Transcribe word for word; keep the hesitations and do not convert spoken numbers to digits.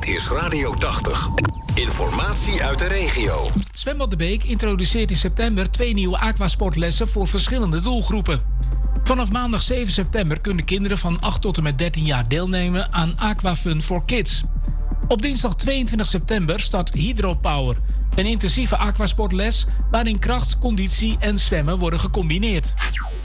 Dit is Radio tachtig. Informatie uit de regio. Zwembad De Beek introduceert in september twee nieuwe aquasportlessen voor verschillende doelgroepen. Vanaf maandag zeven september kunnen kinderen van acht tot en met dertien jaar deelnemen aan Aquafun for Kids. Op dinsdag tweeëntwintig september start Hydropower, een intensieve aquasportles waarin kracht, conditie en zwemmen worden gecombineerd.